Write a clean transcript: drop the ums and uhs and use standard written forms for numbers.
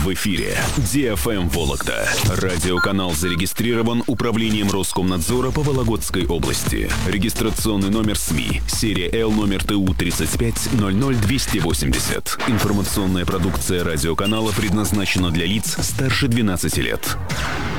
В эфире DFM Вологда. Радиоканал зарегистрирован Управлением Роскомнадзора по Вологодской области. Регистрационный номер СМИ. Серия Л номер ТУ 3500280. Информационная продукция радиоканала предназначена для лиц старше 12 лет.